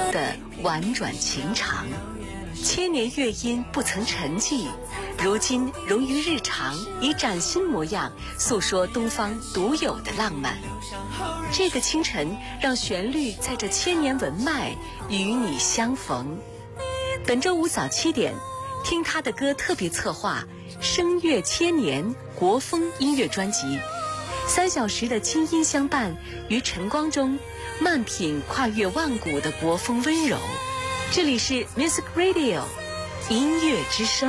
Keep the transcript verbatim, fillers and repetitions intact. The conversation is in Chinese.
的婉转情长，千年乐音不曾沉寂，如今融于日常，以崭新模样诉说东方独有的浪漫。这个清晨，让旋律在这千年文脉与你相逢。本周五早七点，听他的歌特别策划声乐千年国风音乐专辑，三小时的清音相伴，于晨光中慢品跨越万古的国风温柔。这里是 Music Radio 音乐之声。